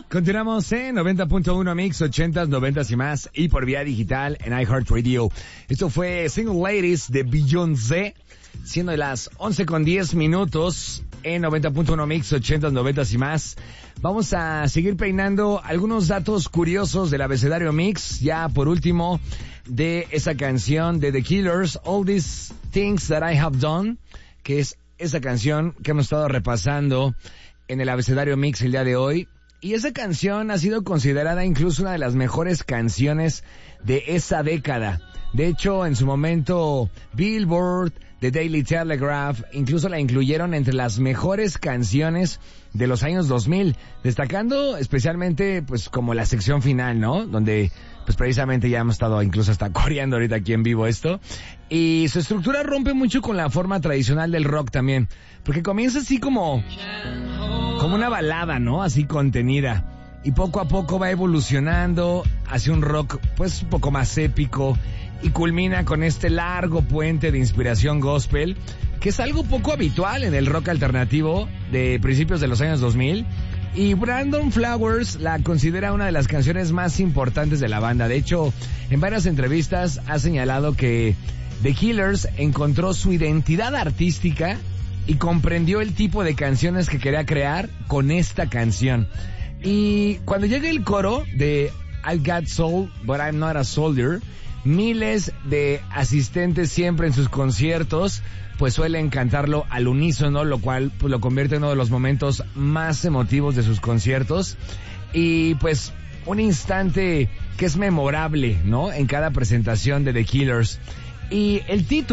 Continuamos en 90.1 Mix, 80s, 90s y más, y por vía digital en iHeartRadio. Esto fue Single Ladies de Beyoncé, siendo las 11:10 en 90.1 Mix, 80s, 90s y más. Vamos a seguir peinando algunos datos curiosos del abecedario Mix, ya por último, de esa canción de The Killers, All These Things That I Have Done, que es esa canción que hemos estado repasando en el abecedario Mix el día de hoy. Y esa canción ha sido considerada incluso una de las mejores canciones de esa década. De hecho, en su momento, Billboard, The Daily Telegraph, incluso la incluyeron entre las mejores canciones de los años 2000, destacando especialmente, pues, como la sección final, ¿no? Donde, pues, precisamente ya hemos estado incluso hasta coreando ahorita aquí en vivo esto. Y su estructura rompe mucho con la forma tradicional del rock también, porque comienza así como una balada, ¿no? Así contenida. Y poco a poco va evolucionando hacia un rock, pues, un poco más épico, y culmina con este largo puente de inspiración gospel, que es algo poco habitual en el rock alternativo de principios de los años 2000. Y Brandon Flowers la considera una de las canciones más importantes de la banda. De hecho, en varias entrevistas ha señalado que The Killers encontró su identidad artística y comprendió el tipo de canciones que quería crear con esta canción. Y cuando llega el coro de I Got Soul, But I'm Not a Soldier, miles de asistentes siempre en sus conciertos pues suelen cantarlo al unísono, lo cual pues, lo convierte en uno de los momentos más emotivos de sus conciertos. Y pues un instante que es memorable, ¿no? En cada presentación de The Killers. Y el título